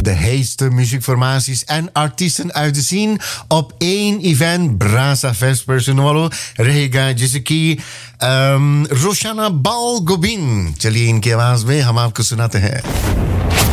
de heetste muziekformaties en artiesten uit te zien op één event. Brasa Fest personolo. रहेगा जैसे कि रोशाना बाल गोबिन. चलिए इनकी आवाज में हम आपको सुनाते हैं.